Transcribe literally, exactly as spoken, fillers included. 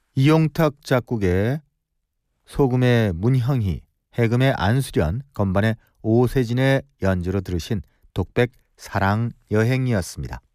이용탁 작곡의 소금의 문형희, 해금의 안수련, 건반의 오세진의 연주로 들으신 독백 사랑 여행이었습니다.